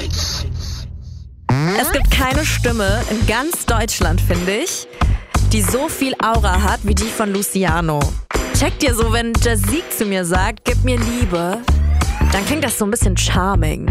Es gibt keine Stimme in ganz Deutschland, finde ich, die so viel Aura hat wie die von Luciano. Checkt ihr so, wenn Jazik zu mir sagt, gib mir Liebe, dann klingt das so ein bisschen charming.